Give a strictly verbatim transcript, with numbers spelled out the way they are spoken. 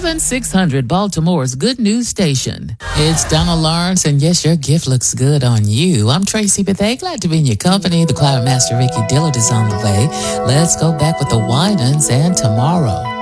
seven six hundred, Baltimore's Good News Station. It's Donna Lawrence, and yes, your gift looks good on you. I'm Tracy Bethea, glad to be in your company. The Cloud Master Ricky Dillard is on the way. Let's go back with the Winans and Tomorrow.